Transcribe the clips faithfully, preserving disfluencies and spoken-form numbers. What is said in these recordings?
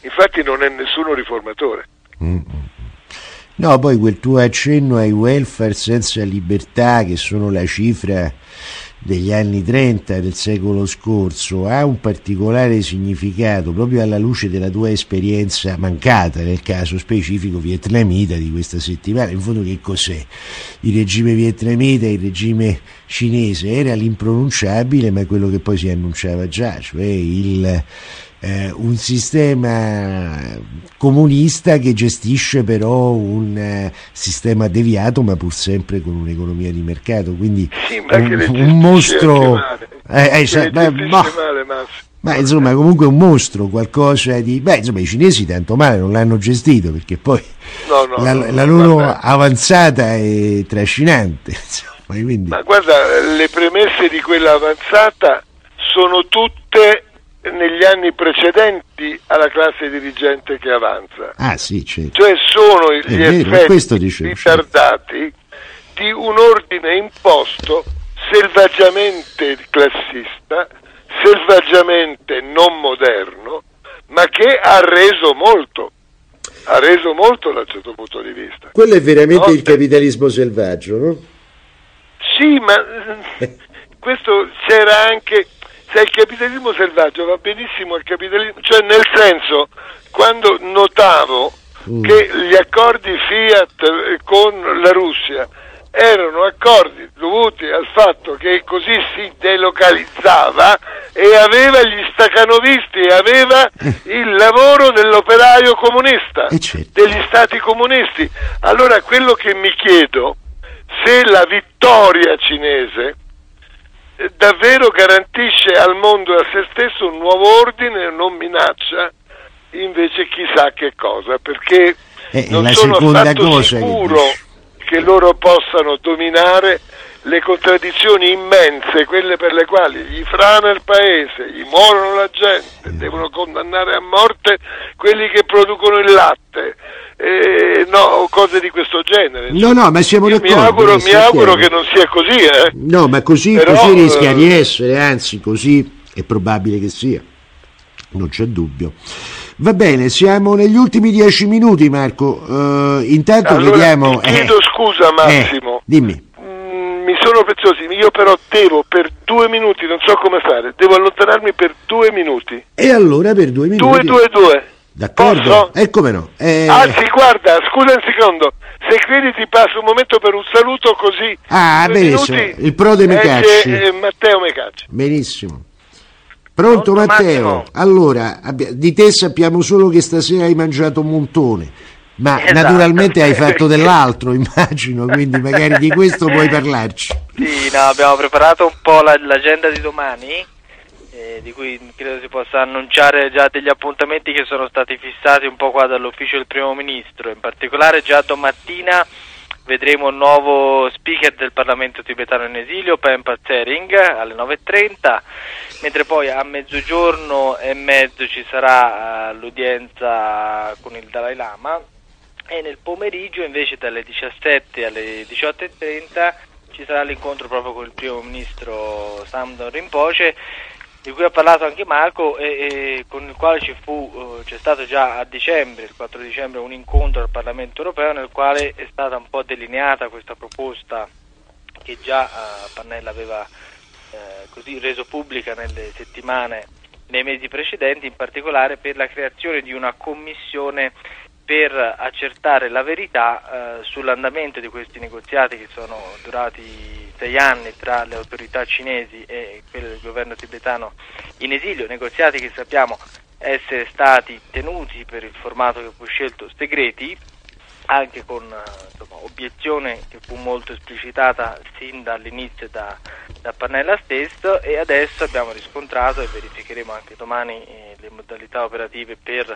infatti non è nessuno riformatore. Mm. No, poi quel tuo accenno ai welfare senza libertà, che sono la cifra degli anni trenta del secolo scorso, ha un particolare significato proprio alla luce della tua esperienza mancata nel caso specifico vietnamita di questa settimana. In fondo che cos'è? Il regime vietnamita, il regime cinese era l'impronunciabile, ma quello che poi si annunciava già, cioè il Eh, un sistema comunista che gestisce però un eh, sistema deviato, ma pur sempre con un'economia di mercato, quindi sì, ma un, che un mostro eh, eh, cioè, beh, ma, male, ma insomma comunque un mostro, qualcosa di beh insomma i cinesi tanto male non l'hanno gestito, perché poi no, no, la, no, la no, loro guarda, avanzata è trascinante, insomma, quindi... ma guarda, le premesse di quella avanzata sono tutte negli anni precedenti alla classe dirigente che avanza. Ah sì, certo. Cioè sono gli vero, effetti ritardati di un ordine imposto selvaggiamente classista, selvaggiamente non moderno, ma che ha reso molto, ha reso molto da un certo punto di vista. Quello è veramente no? il capitalismo selvaggio, no? Sì, ma questo c'era anche... Se il capitalismo selvaggio va benissimo il capitalismo, cioè nel senso, quando notavo mm. che gli accordi Fiat con la Russia erano accordi dovuti al fatto che così si delocalizzava e aveva gli stacanovisti, e aveva il lavoro dell'operaio comunista, degli stati comunisti. Allora quello che mi chiedo, se la vittoria cinese davvero garantisce al mondo e a se stesso un nuovo ordine e non minaccia invece chissà che cosa, perché eh, non la sono affatto cosa sicuro che, che loro possano dominare le contraddizioni immense, quelle per le quali gli frana il paese, gli muoiono la gente, devono condannare a morte quelli che producono il latte, eh, no, cose di questo genere. No, no, ma siamo d'accordo. Mi auguro, mi auguro che non sia così, eh. No, ma così, Però, così rischia eh... di essere, anzi, così è probabile che sia. Non c'è dubbio. Va bene, siamo negli ultimi dieci minuti, Marco. Uh, intanto allora, vediamo. Ti chiedo eh, scusa, Massimo. Eh, dimmi. Mi sono preziosi, io però devo per due minuti, non so come fare, devo allontanarmi per due minuti. E allora per due minuti? Due, due, due. D'accordo? E come no? Eh... Anzi, guarda, scusa un secondo, se credi ti passo un momento per un saluto così. Ah, benissimo, minuti, il pro de Mecacci. Eh, Matteo Mecacci. Benissimo. Pronto, Pronto Matteo? Massimo? Allora, abbi- di te sappiamo solo che stasera hai mangiato un montone, ma esatto. Naturalmente hai fatto dell'altro, immagino, quindi magari di questo puoi parlarci. Sì, no, abbiamo preparato un po' la, l'agenda di domani, eh, di cui credo si possa annunciare già degli appuntamenti che sono stati fissati un po' qua dall'ufficio del Primo Ministro. In particolare già domattina vedremo il nuovo speaker del Parlamento tibetano in esilio, Pempa Tsering, alle nove e trenta, mentre poi a mezzogiorno e mezzo ci sarà uh, l'udienza con il Dalai Lama, e nel pomeriggio invece dalle diciassette alle diciotto e trenta ci sarà l'incontro proprio con il Primo Ministro Samdon Rinpoche, di cui ha parlato anche Marco, e, e con il quale ci fu, uh, c'è stato già a dicembre, il quattro dicembre, un incontro al Parlamento europeo nel quale è stata un po' delineata questa proposta che già uh, Pannella aveva uh, così reso pubblica nelle settimane, nei mesi precedenti, in particolare per la creazione di una commissione per accertare la verità uh, sull'andamento di questi negoziati che sono durati sei anni tra le autorità cinesi e quelle del governo tibetano in esilio, negoziati che sappiamo essere stati tenuti per il formato che fu scelto segreti, anche con insomma, obiezione che fu molto esplicitata sin dall'inizio da, da Pannella stesso, e adesso abbiamo riscontrato, e verificheremo anche domani eh, le modalità operative per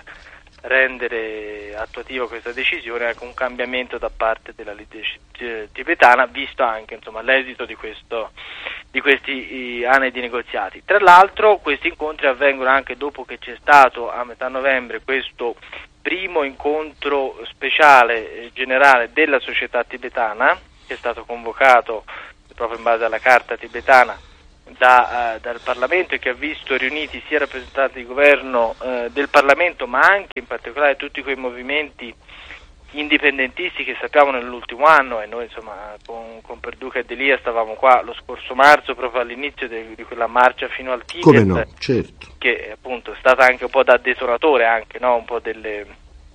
rendere attuativa questa decisione, anche un cambiamento da parte della leadership tibetana, visto anche insomma l'esito di questo di questi eh, anni di negoziati. Tra l'altro questi incontri avvengono anche dopo che c'è stato a metà novembre questo primo incontro speciale eh, generale della società tibetana, che è stato convocato proprio in base alla carta tibetana da, uh, dal Parlamento e che ha visto riuniti sia rappresentanti di governo uh, del Parlamento, ma anche in particolare tutti quei movimenti indipendentisti che sappiamo nell'ultimo anno, e noi insomma con, con Perduca e Delia stavamo qua lo scorso marzo proprio all'inizio de, di quella marcia fino al Tibet. Come no, certo. Che appunto è stata anche un po' da detonatore anche, no? Un po' delle,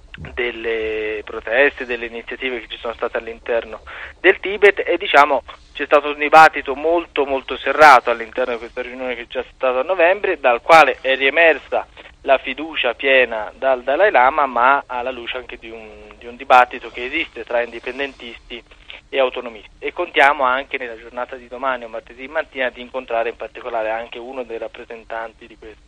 delle proteste, delle iniziative che ci sono state all'interno del Tibet, e diciamo c'è stato un dibattito molto molto serrato all'interno di questa riunione che c'è stata a novembre, dal quale è riemersa la fiducia piena dal Dalai Lama, ma alla luce anche di un, di un dibattito che esiste tra indipendentisti e autonomisti, e contiamo anche nella giornata di domani o martedì mattina di incontrare in particolare anche uno dei rappresentanti di questi,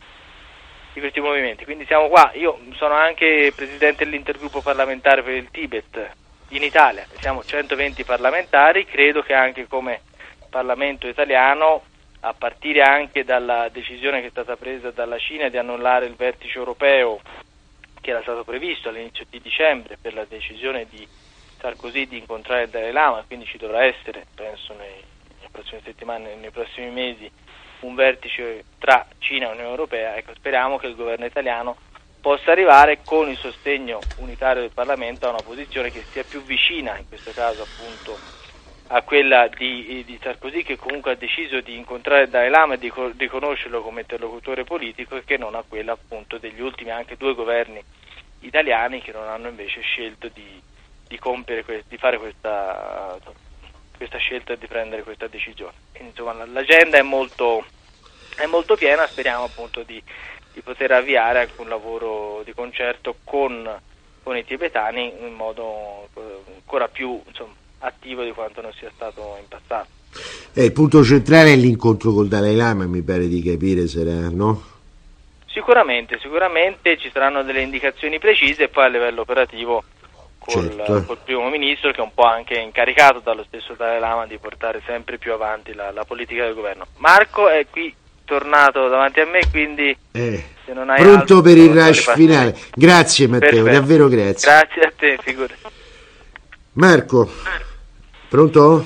di questi movimenti. Quindi siamo qua, io sono anche presidente dell'intergruppo parlamentare per il Tibet in Italia, siamo centoventi parlamentari, credo che anche come Parlamento italiano, a partire anche dalla decisione che è stata presa dalla Cina di annullare il vertice europeo che era stato previsto all'inizio di dicembre per la decisione di Sarkozy di incontrare il Dalai Lama, quindi ci dovrà essere, penso nei, nelle prossime settimane, nei prossimi mesi, un vertice tra Cina e Unione Europea. Ecco, speriamo che il governo italiano possa arrivare con il sostegno unitario del Parlamento a una posizione che sia più vicina, in questo caso appunto, a quella di, di Sarkozy, che comunque ha deciso di incontrare il Dalai Lama e di riconoscerlo come interlocutore politico, e che non a quella appunto degli ultimi anche due governi italiani che non hanno invece scelto di, di compiere di fare questa, questa scelta e di prendere questa decisione. Quindi, insomma, l'agenda è molto è molto piena, speriamo appunto di, di poter avviare anche un lavoro di concerto con, con i tibetani in modo ancora più, insomma, attivo di quanto non sia stato in passato. Eh, il punto centrale è l'incontro col Dalai Lama, mi pare di capire, sarà, no? Sicuramente, sicuramente ci saranno delle indicazioni precise, e poi a livello operativo col, certo. col primo ministro, che è un po' anche incaricato dallo stesso Dalai Lama di portare sempre più avanti la, la politica del governo. Marco è qui tornato davanti a me, quindi eh, se non hai pronto altro, per il rush finale. Grazie Matteo, perfetto. Davvero grazie. Grazie a te, figurati. Marco, pronto?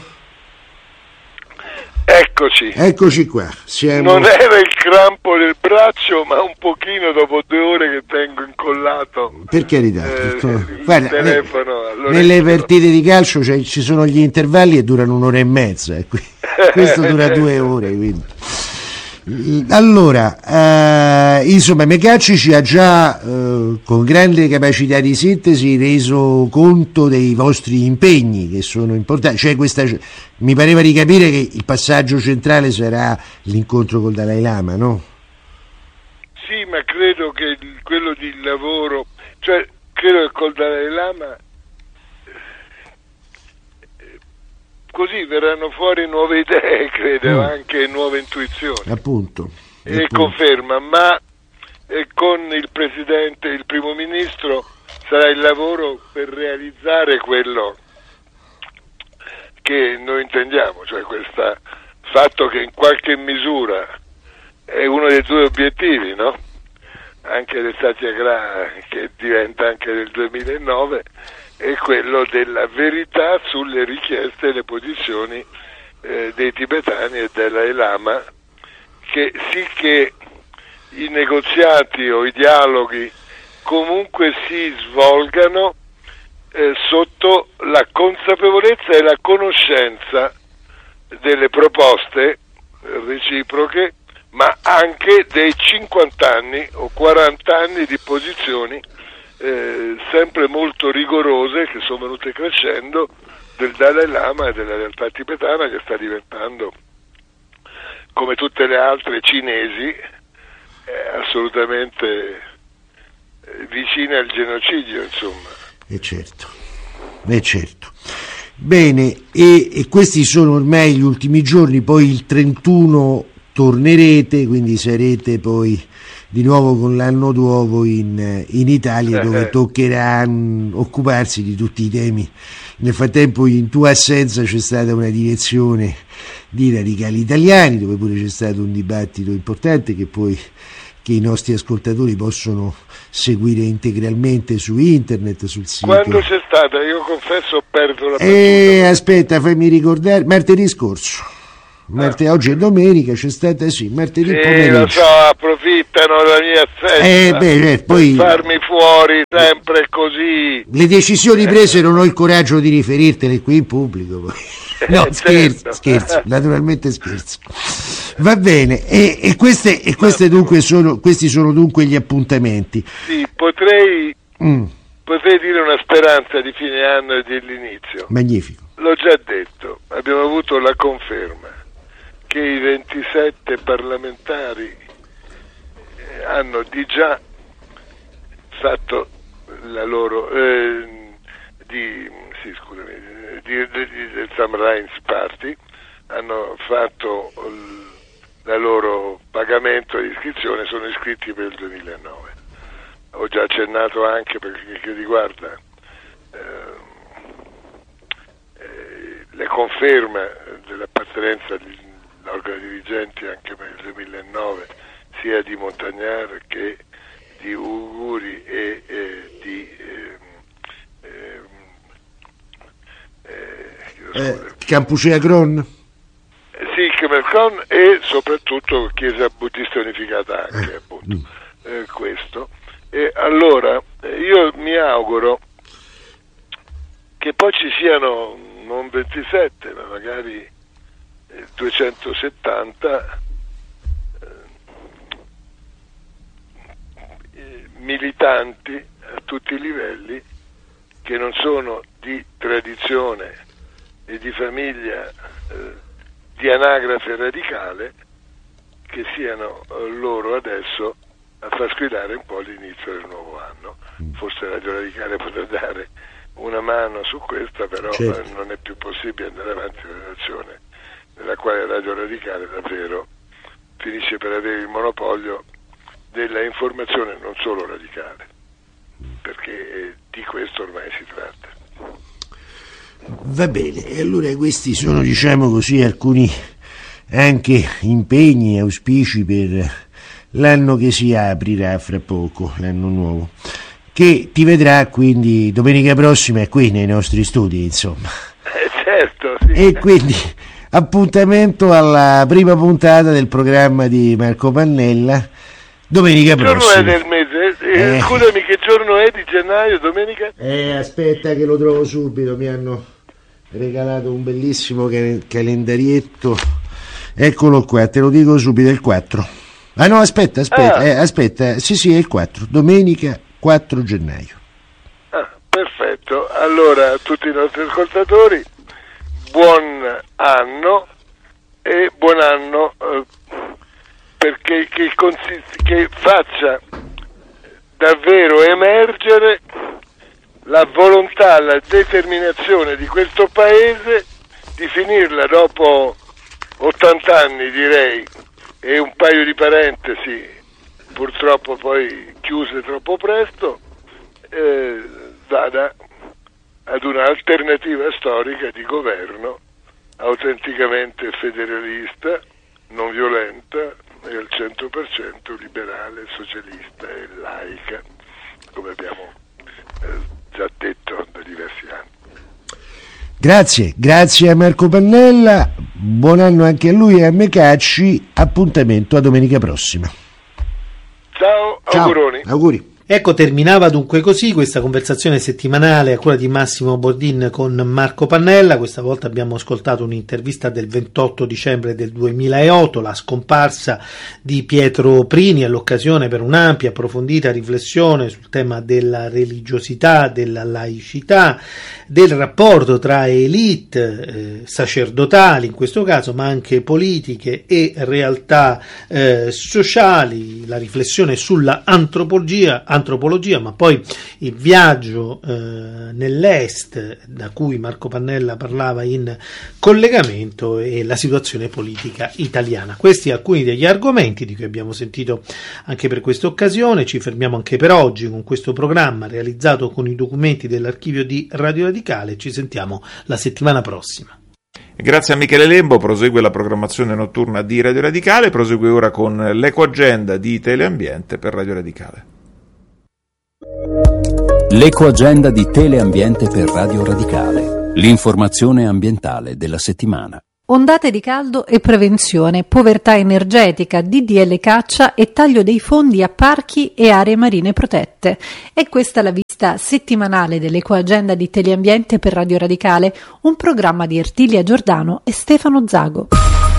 Eccoci. Eccoci qua. Siamo... Non era il crampo del braccio, ma un pochino dopo due ore che tengo incollato. Per carità, eh, tutto... Guarda, telefono, nelle partite di calcio cioè, ci sono gli intervalli e durano un'ora e mezza, e qui... questo dura due ore. Quindi. Allora, eh, insomma, Mecacci ci ha già eh, con grande capacità di sintesi reso conto dei vostri impegni, che sono importanti. Cioè, questa, mi pareva di capire che il passaggio centrale sarà l'incontro col Dalai Lama, no? Sì, ma credo che il, quello di lavoro, cioè credo che col Dalai Lama così verranno fuori nuove idee, credo, mm. anche nuove intuizioni. Appunto. E appunto. conferma, ma eh, con il Presidente, il Primo Ministro, sarà il lavoro per realizzare quello che noi intendiamo, cioè questo fatto che in qualche misura è uno dei due obiettivi, no? Anche del Satyagraha, che diventa anche del duemilanove, è quello della verità sulle richieste e le posizioni eh, dei tibetani e del Dalai Lama, che sì che i negoziati o i dialoghi comunque si svolgano eh, sotto la consapevolezza e la conoscenza delle proposte reciproche, ma anche dei cinquanta anni o quaranta anni di posizioni eh, sempre molto rigorose che sono venute crescendo del Dalai Lama e della realtà tibetana, che sta diventando, come tutte le altre cinesi, eh, assolutamente eh, vicine al genocidio, insomma. E certo, e certo. Bene, e, e questi sono ormai gli ultimi giorni, poi il trentuno tornerete, quindi sarete poi di nuovo con l'anno nuovo in, in Italia, dove toccherà um, occuparsi di tutti i temi. Nel frattempo, in tua assenza, c'è stata una direzione di Radicali Italiani, dove pure c'è stato un dibattito importante che poi che i nostri ascoltatori possono seguire integralmente su internet, sul sito. Quando c'è stata? Io confesso ho perso la eh, aspetta, fammi ricordare, martedì scorso. Martedì, oggi è domenica, c'è stata sì, martedì sì, pomeriggio. Lo so, approfittano della mia assenza eh, beh, eh, poi, per farmi fuori sempre così. Le decisioni prese non ho il coraggio di riferirtele qui in pubblico. Poi. No, scherzo, certo. scherzo, naturalmente scherzo. Va bene, e, e, queste, e queste dunque sono, questi sono dunque gli appuntamenti. Sì, potrei, mm. potrei dire una speranza di fine anno e dell'inizio. Magnifico. L'ho già detto, abbiamo avuto la conferma che i ventisette parlamentari hanno di già fatto la loro eh, di sì scusami di, di, di, del Sam Rainsy Party, hanno fatto l, la loro pagamento di iscrizione, sono iscritti per il duemilanove. Ho già accennato anche perché che riguarda eh, eh, le conferme dell'appartenenza all'organo dirigenti anche per il duemilanove sia di Montagnard che di Uguri e eh, di eh, eh, eh, Campucea Gron? Sì, Camercon e soprattutto Chiesa Buddista Unificata anche, appunto, eh, questo. E allora io mi auguro che poi ci siano non ventisette ma magari eh, duecentosettanta eh, militanti a tutti i livelli che non sono di tradizione e di famiglia eh, di anagrafe radicale, che siano eh, loro adesso a far squillare un po' l'inizio del nuovo anno. Forse Radio Radicale potrà dare una mano su questa, però certo. eh, non è più possibile andare avanti in una situazione nella quale Radio Radicale davvero finisce per avere il monopolio della informazione non solo radicale, perché eh, di questo ormai si tratta. Va bene, e allora questi sono, diciamo così, alcuni anche impegni, auspici per l'anno che si aprirà fra poco, l'anno nuovo, che ti vedrà quindi domenica prossima qui nei nostri studi, insomma. Eh, certo, sì. E quindi appuntamento alla prima puntata del programma di Marco Pannella domenica che prossima. Che giorno è del mese? Eh, eh. Scusami, che giorno è di gennaio, domenica? Eh, aspetta che lo trovo subito, mi hanno regalato un bellissimo cal- calendarietto, eccolo qua, te lo dico subito, è il quattro. Ah no, aspetta, aspetta, ah. eh, aspetta, sì sì, è il quattro, domenica quattro gennaio. Ah, perfetto, allora a tutti i nostri ascoltatori buon anno e buon anno eh, perché che, consist- che faccia davvero emergere la volontà, la determinazione di questo paese di finirla dopo ottanta anni, direi, e un paio di parentesi purtroppo poi chiuse troppo presto, eh, vada ad un'alternativa storica di governo autenticamente federalista, non violenta e al cento per cento liberale, socialista e laica, come abbiamo eh, già detto da diversi anni. Grazie, grazie a Marco Pannella, buon anno anche a lui e a Mecacci, appuntamento a domenica prossima. Ciao, Ciao, auguroni. Auguri. Ecco, terminava dunque così questa conversazione settimanale a cura di Massimo Bordin con Marco Pannella. Questa volta abbiamo ascoltato un'intervista del ventotto dicembre del duemilaotto, la scomparsa di Pietro Prini, all'occasione per un'ampia, approfondita riflessione sul tema della religiosità, della laicità, del rapporto tra elite eh, sacerdotali in questo caso, ma anche politiche e realtà eh, sociali, la riflessione sulla antropologia antropologia, ma poi il viaggio eh, nell'est da cui Marco Pannella parlava in collegamento e la situazione politica italiana. Questi alcuni degli argomenti di cui abbiamo sentito anche per questa occasione. Ci fermiamo anche per oggi con questo programma realizzato con i documenti dell'archivio di Radio Radicale. Ci sentiamo la settimana prossima. Grazie a Michele Lembo, prosegue la programmazione notturna di Radio Radicale, prosegue ora con l'ecoagenda di Teleambiente per Radio Radicale. L'ecoagenda di Teleambiente per Radio Radicale, l'informazione ambientale della settimana. Ondate di caldo e prevenzione, povertà energetica, D D L caccia e taglio dei fondi a parchi e aree marine protette. È questa la vista settimanale dell'Ecoagenda di Teleambiente per Radio Radicale, un programma di Ertilia Giordano e Stefano Zago.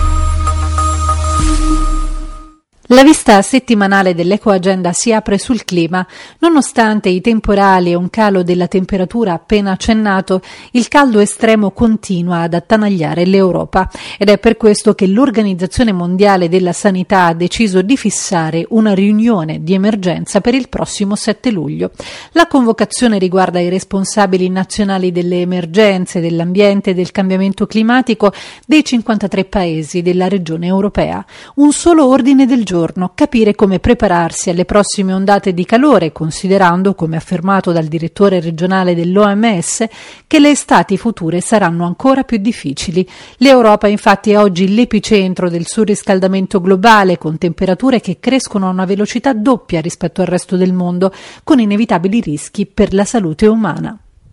La vista settimanale dell'Ecoagenda si apre sul clima. Nonostante i temporali e un calo della temperatura appena accennato, il caldo estremo continua ad attanagliare l'Europa ed è per questo che l'Organizzazione Mondiale della Sanità ha deciso di fissare una riunione di emergenza per il prossimo sette luglio. La convocazione riguarda i responsabili nazionali delle emergenze, dell'ambiente e del cambiamento climatico dei cinquantatré paesi della regione europea. Un solo ordine del giorno: capire come prepararsi alle prossime ondate di calore, considerando, come affermato dal direttore regionale dell'O M S, che le estati future saranno ancora più difficili. L'Europa infatti è oggi l'epicentro del surriscaldamento globale, con temperature che crescono a una velocità doppia rispetto al resto del mondo, con inevitabili rischi per la salute umana.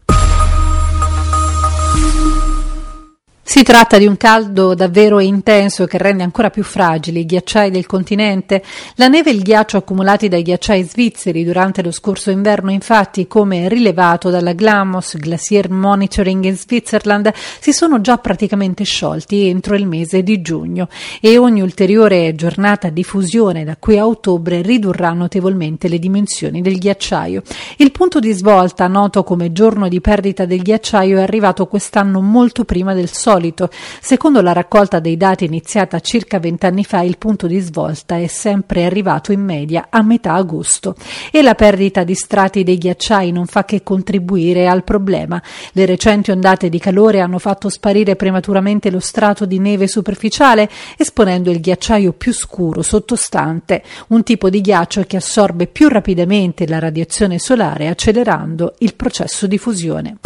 Si tratta di un caldo davvero intenso che rende ancora più fragili i ghiacciai del continente. La neve e il ghiaccio accumulati dai ghiacciai svizzeri durante lo scorso inverno, infatti, come rilevato dalla GLAMOS, Glacier Monitoring in Switzerland, si sono già praticamente sciolti entro il mese di giugno e ogni ulteriore giornata di fusione da qui a ottobre ridurrà notevolmente le dimensioni del ghiacciaio. Il punto di svolta, noto come giorno di perdita del ghiacciaio, è arrivato quest'anno molto prima del solito. Secondo la raccolta dei dati iniziata circa vent'anni fa, il punto di svolta è sempre arrivato in media a metà agosto e la perdita di strati dei ghiacciai non fa che contribuire al problema. Le recenti ondate di calore hanno fatto sparire prematuramente lo strato di neve superficiale, esponendo il ghiacciaio più scuro sottostante, un tipo di ghiaccio che assorbe più rapidamente la radiazione solare, accelerando il processo di fusione.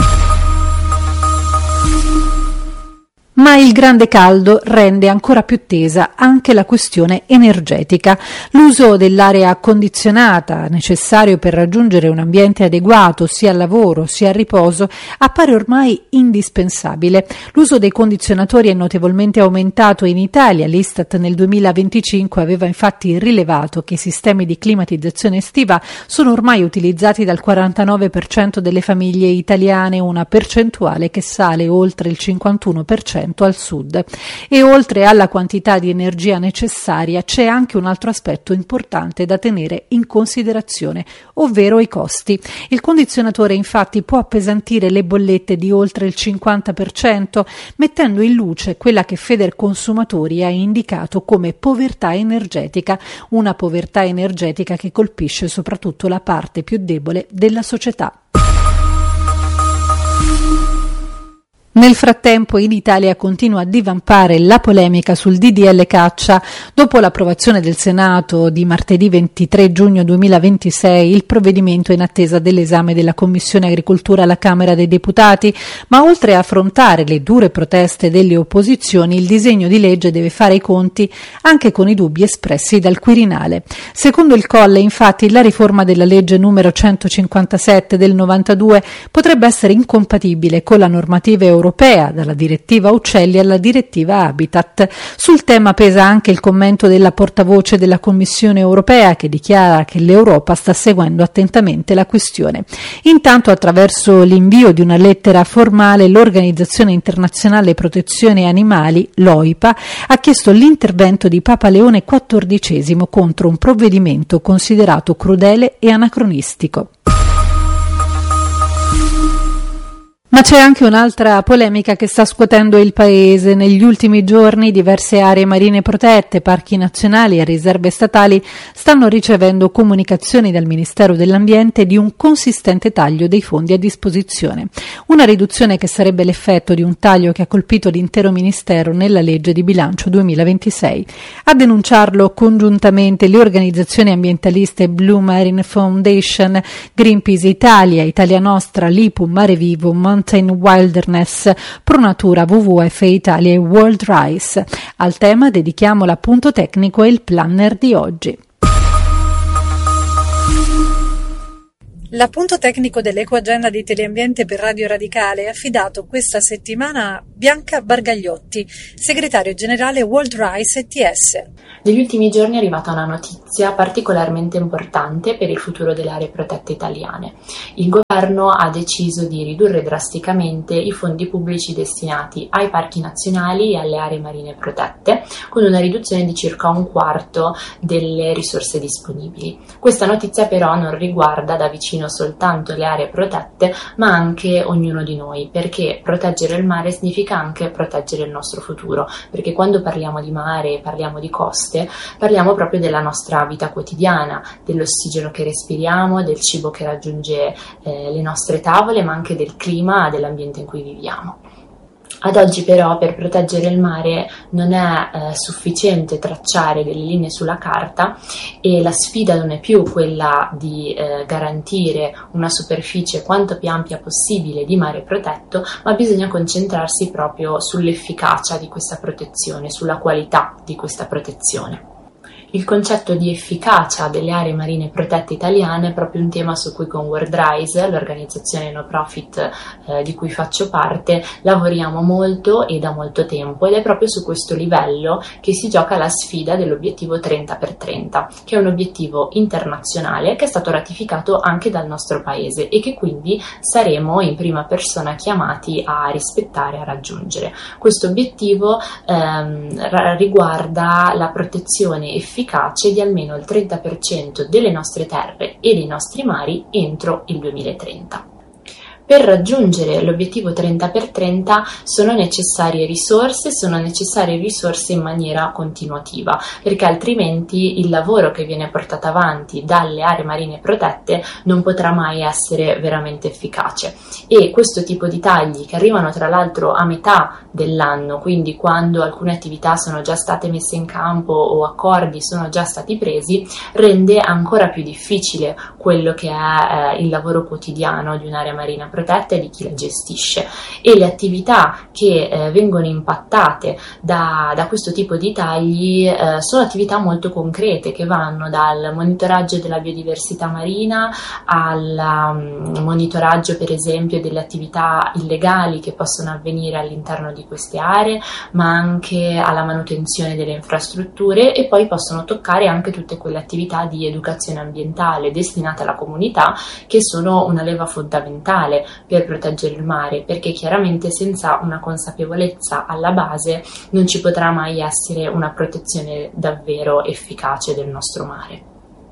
Ma il grande caldo rende ancora più tesa anche la questione energetica. L'uso dell'aria condizionata, necessario per raggiungere un ambiente adeguato sia al lavoro sia al riposo, appare ormai indispensabile. L'uso dei condizionatori è notevolmente aumentato in Italia. L'Istat nel duemilaventicinque aveva infatti rilevato che i sistemi di climatizzazione estiva sono ormai utilizzati dal quarantanove per cento delle famiglie italiane, una percentuale che sale oltre il cinquantuno per cento al sud. E oltre alla quantità di energia necessaria c'è anche un altro aspetto importante da tenere in considerazione, ovvero i costi. Il condizionatore infatti può appesantire le bollette di oltre il cinquanta per cento, mettendo in luce quella che Federconsumatori ha indicato come povertà energetica, una povertà energetica che colpisce soprattutto la parte più debole della società. Nel frattempo in Italia continua a divampare la polemica sul D D L caccia. Dopo l'approvazione del Senato di martedì ventitré giugno duemilaventisei, il provvedimento è in attesa dell'esame della Commissione Agricoltura alla Camera dei Deputati, ma oltre a affrontare le dure proteste delle opposizioni, il disegno di legge deve fare i conti anche con i dubbi espressi dal Quirinale. Secondo il Colle, infatti, la riforma della legge numero centocinquantasette del novantadue potrebbe essere incompatibile con la normativa europea, dalla direttiva Uccelli alla direttiva Habitat. Sul tema pesa anche il commento della portavoce della Commissione europea, che dichiara che l'Europa sta seguendo attentamente la questione. Intanto, attraverso l'invio di una lettera formale, l'Organizzazione Internazionale Protezione Animali, l'O I P A, ha chiesto l'intervento di Papa Leone quattordicesimo contro un provvedimento considerato crudele e anacronistico. Ma c'è anche un'altra polemica che sta scuotendo il paese. Negli ultimi giorni diverse aree marine protette, parchi nazionali e riserve statali stanno ricevendo comunicazioni dal Ministero dell'Ambiente di un consistente taglio dei fondi a disposizione. Una riduzione che sarebbe l'effetto di un taglio che ha colpito l'intero Ministero nella legge di bilancio duemilaventisei. A denunciarlo congiuntamente le organizzazioni ambientaliste Blue Marine Foundation, Greenpeace Italia, Italia Nostra, l'I P U, Mare Vivo, Mountain Wilderness, Pronatura, W W F Italia e World Rice. Al tema dedichiamo l'appunto tecnico e il planner di oggi. L'appunto tecnico dell'Ecoagenda di Teleambiente per Radio Radicale è affidato questa settimana a Bianca Bargagliotti, segretario generale World Rice E T S. Negli ultimi giorni è arrivata una notizia particolarmente importante per il futuro delle aree protette italiane. Il governo ha deciso di ridurre drasticamente i fondi pubblici destinati ai parchi nazionali e alle aree marine protette, con una riduzione di circa un quarto delle risorse disponibili. Questa notizia però non riguarda da vicino soltanto le aree protette, ma anche ognuno di noi, perché proteggere il mare significa anche proteggere il nostro futuro, perché quando parliamo di mare e parliamo di coste, parliamo proprio della nostra vita quotidiana, dell'ossigeno che respiriamo, del cibo che raggiunge eh, le nostre tavole, ma anche del clima, dell'ambiente in cui viviamo. Ad oggi però per proteggere il mare non è eh, sufficiente tracciare delle linee sulla carta e la sfida non è più quella di eh, garantire una superficie quanto più ampia possibile di mare protetto, ma bisogna concentrarsi proprio sull'efficacia di questa protezione, sulla qualità di questa protezione. Il concetto di efficacia delle aree marine protette italiane è proprio un tema su cui con World Rice, l'organizzazione no profit eh, di cui faccio parte, lavoriamo molto e da molto tempo, ed è proprio su questo livello che si gioca la sfida dell'obiettivo trenta per trenta, che è un obiettivo internazionale che è stato ratificato anche dal nostro paese e che quindi saremo in prima persona chiamati a rispettare e a raggiungere. Questo obiettivo ehm, riguarda la protezione efficace efficace di almeno il trenta per cento delle nostre terre e dei nostri mari entro il duemilatrenta. Per raggiungere l'obiettivo trenta per trenta sono necessarie risorse, sono necessarie risorse in maniera continuativa, perché altrimenti il lavoro che viene portato avanti dalle aree marine protette non potrà mai essere veramente efficace. E questo tipo di tagli, che arrivano tra l'altro a metà dell'anno, quindi quando alcune attività sono già state messe in campo o accordi sono già stati presi, rende ancora più difficile quello che è eh, il lavoro quotidiano di un'area marina protetta e di chi la gestisce, e le attività che eh, vengono impattate da, da questo tipo di tagli eh, sono attività molto concrete che vanno dal monitoraggio della biodiversità marina al um, monitoraggio per esempio delle attività illegali che possono avvenire all'interno di queste aree, ma anche alla manutenzione delle infrastrutture, e poi possono toccare anche tutte quelle attività di educazione ambientale destinate alla comunità, che sono una leva fondamentale per proteggere il mare, perché chiaramente senza una consapevolezza alla base non ci potrà mai essere una protezione davvero efficace del nostro mare.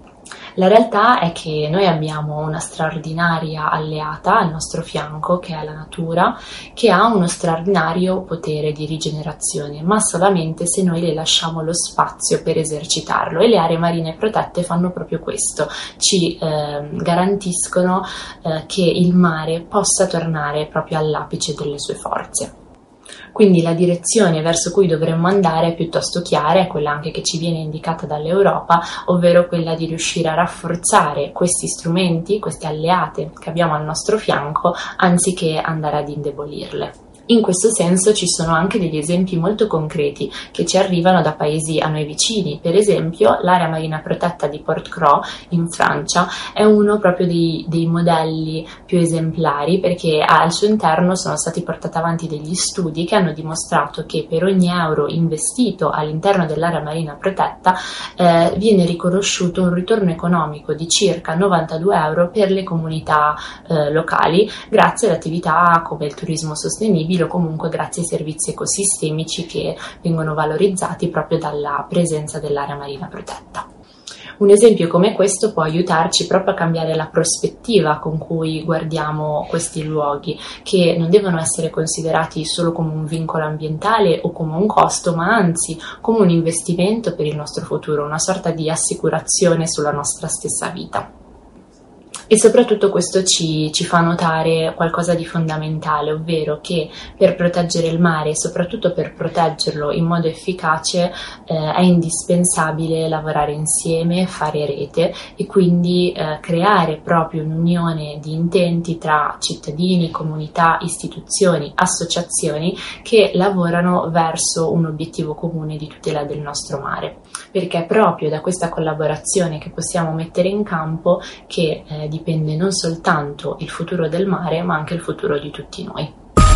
La realtà è che noi abbiamo una straordinaria alleata al nostro fianco, che è la natura, che ha uno straordinario potere di rigenerazione, ma solamente se noi le lasciamo lo spazio per esercitarlo, e le aree marine protette fanno proprio questo, ci eh, garantiscono eh, che il mare possa tornare proprio all'apice delle sue forze. Quindi la direzione verso cui dovremmo andare è piuttosto chiara, è quella anche che ci viene indicata dall'Europa, ovvero quella di riuscire a rafforzare questi strumenti, queste alleate che abbiamo al nostro fianco, anziché andare ad indebolirle. In questo senso ci sono anche degli esempi molto concreti che ci arrivano da paesi a noi vicini. Per esempio l'area marina protetta di Port-Cros in Francia è uno proprio dei, dei modelli più esemplari, perché al suo interno sono stati portati avanti degli studi che hanno dimostrato che per ogni euro investito all'interno dell'area marina protetta eh, viene riconosciuto un ritorno economico di circa novantadue euro per le comunità eh, locali, grazie ad attività come il turismo sostenibile o comunque grazie ai servizi ecosistemici che vengono valorizzati proprio dalla presenza dell'area marina protetta. Un esempio come questo può aiutarci proprio a cambiare la prospettiva con cui guardiamo questi luoghi, che non devono essere considerati solo come un vincolo ambientale o come un costo, ma anzi come un investimento per il nostro futuro, una sorta di assicurazione sulla nostra stessa vita. E soprattutto questo ci, ci fa notare qualcosa di fondamentale, ovvero che per proteggere il mare e soprattutto per proteggerlo in modo efficace eh, è indispensabile lavorare insieme, fare rete e quindi eh, creare proprio un'unione di intenti tra cittadini, comunità, istituzioni, associazioni che lavorano verso un obiettivo comune di tutela del nostro mare. perché è proprio da questa collaborazione che possiamo mettere in campo che eh, dipende non soltanto il futuro del mare, ma anche il futuro di tutti noi.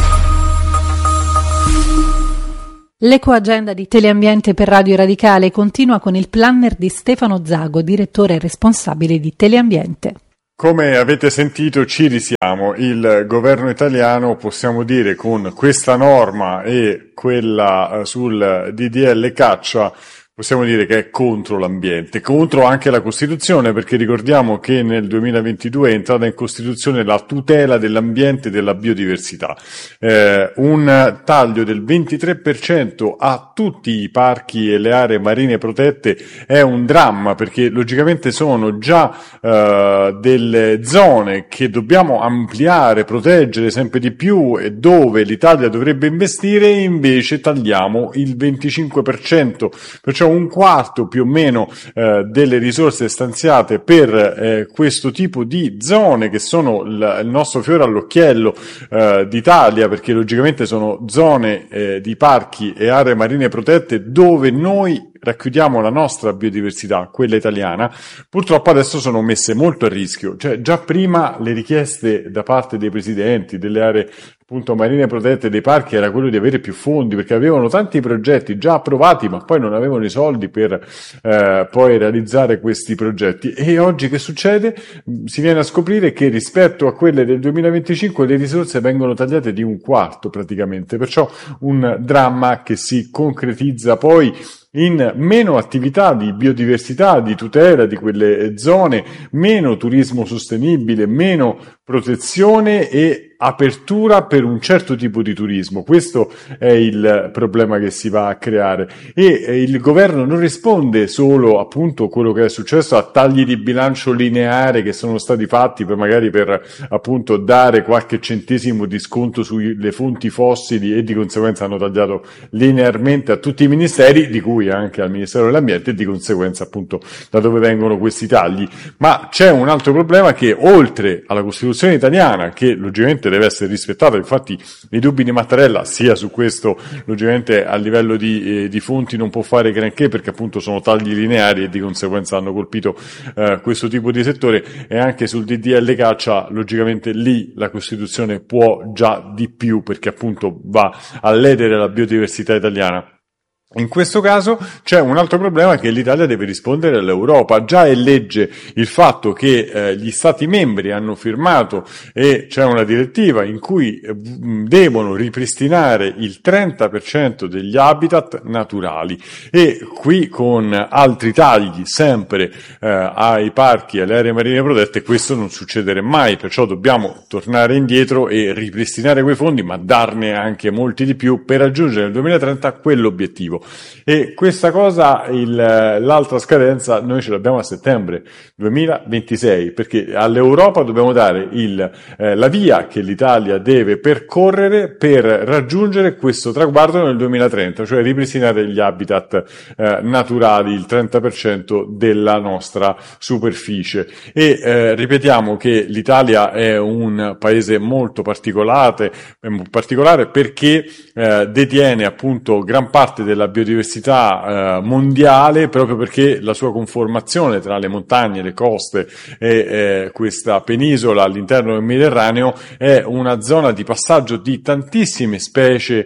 L'ecoagenda di Teleambiente per Radio Radicale continua con il planner di Stefano Zago, direttore responsabile di Teleambiente. Come avete sentito, ci risiamo. Il governo italiano, possiamo dire, con questa norma e quella sul D D L caccia, possiamo dire che è contro l'ambiente, contro anche la Costituzione, perché ricordiamo che nel duemilaventidue è entrata in Costituzione la tutela dell'ambiente e della biodiversità. Eh, un taglio del ventitré per cento a tutti i parchi e le aree marine protette è un dramma, perché logicamente sono già eh, delle zone che dobbiamo ampliare, proteggere sempre di più e dove l'Italia dovrebbe investire, e invece tagliamo il venticinque per cento, perciò un quarto più o meno eh, delle risorse stanziate per eh, questo tipo di zone che sono il, il nostro fiore all'occhiello eh, d'Italia, perché logicamente sono zone eh, di parchi e aree marine protette dove noi racchiudiamo la nostra biodiversità, quella italiana. Purtroppo adesso sono messe molto a rischio, cioè già prima le richieste da parte dei presidenti delle aree appunto marine protette, dei parchi, era quello di avere più fondi, perché avevano tanti progetti già approvati ma poi non avevano i soldi per eh, poi realizzare questi progetti. E oggi che succede? Si viene a scoprire che rispetto a quelle del duemilaventicinque le risorse vengono tagliate di un quarto praticamente, perciò un dramma che si concretizza poi in meno attività di biodiversità, di tutela di quelle zone, meno turismo sostenibile, meno protezione e apertura per un certo tipo di turismo. Questo è il problema che si va a creare, e il governo non risponde solo appunto quello che è successo a tagli di bilancio lineare che sono stati fatti per magari per appunto dare qualche centesimo di sconto sulle fonti fossili, e di conseguenza hanno tagliato linearmente a tutti i ministeri, di cui anche al Ministero dell'Ambiente, e di conseguenza appunto da dove vengono questi tagli. Ma c'è un altro problema, che oltre alla Costituzione italiana, che logicamente deve essere rispettata, infatti i dubbi di Mattarella sia su questo logicamente a livello di, eh, di fonti non può fare granché, perché appunto sono tagli lineari e di conseguenza hanno colpito eh, questo tipo di settore, e anche sul D D L caccia logicamente lì la Costituzione può già di più, perché appunto va a ledere la biodiversità italiana. In questo caso c'è un altro problema, che l'Italia deve rispondere all'Europa. Già è legge il fatto che eh, gli Stati membri hanno firmato, e c'è una direttiva in cui eh, devono ripristinare il trenta per cento degli habitat naturali, e qui con altri tagli sempre eh, ai parchi e alle aree marine protette questo non succederà mai, perciò dobbiamo tornare indietro e ripristinare quei fondi, ma darne anche molti di più per raggiungere nel duemilatrenta quell'obiettivo. E questa cosa, il, l'altra scadenza, noi ce l'abbiamo a settembre duemilaventisei, perché all'Europa dobbiamo dare il, eh, la via che l'Italia deve percorrere per raggiungere questo traguardo nel duemilatrenta, cioè ripristinare gli habitat eh, naturali, il trenta per cento della nostra superficie. E eh, ripetiamo che l'Italia è un paese molto particolare, particolare perché eh, detiene appunto gran parte della biodiversità eh, mondiale, proprio perché la sua conformazione tra le montagne, le coste e eh, questa penisola all'interno del Mediterraneo è una zona di passaggio di tantissime specie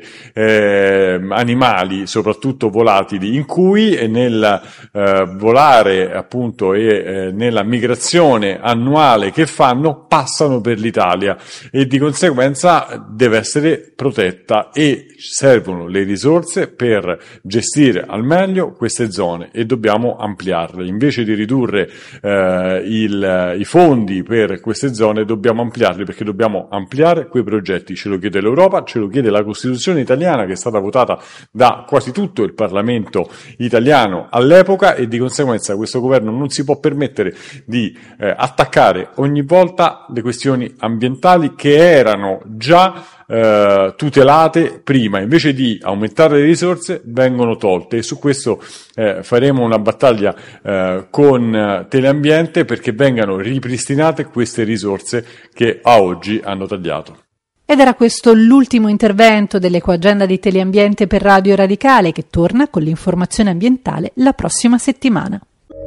eh, animali, soprattutto volatili, in cui nel eh, volare appunto e eh, nella migrazione annuale che fanno passano per l'Italia, e di conseguenza deve essere protetta, e servono le risorse per gestire al meglio queste zone, e dobbiamo ampliarle. Invece di ridurre eh, il, i fondi per queste zone dobbiamo ampliarli, perché dobbiamo ampliare quei progetti. Ce lo chiede l'Europa, ce lo chiede la Costituzione italiana, che è stata votata da quasi tutto il Parlamento italiano all'epoca, e di conseguenza questo governo non si può permettere di eh, attaccare ogni volta le questioni ambientali che erano già eh, tutelate prima. Invece di aumentare le risorse vengono tolte, e su questo eh, faremo una battaglia eh, con eh, Teleambiente, perché vengano ripristinate queste risorse che a oggi hanno tagliato. Ed era questo l'ultimo intervento dell'Ecoagenda di Teleambiente per Radio Radicale, che torna con l'informazione ambientale la prossima settimana.